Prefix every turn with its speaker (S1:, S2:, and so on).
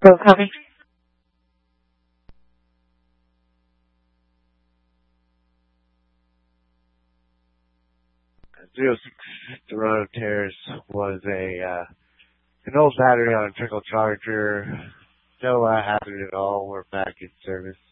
S1: Go copy.
S2: 06 Toronto Terrace was an old battery on a trickle charger. No hazard at all. We're back in service.